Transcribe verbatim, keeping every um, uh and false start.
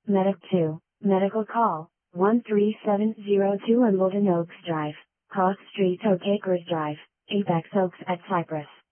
Medic two, medical call, one three seven zero two Wimbledon Oaks Drive, Cross Street Oak Acres Drive, Apex Oaks at Cypress.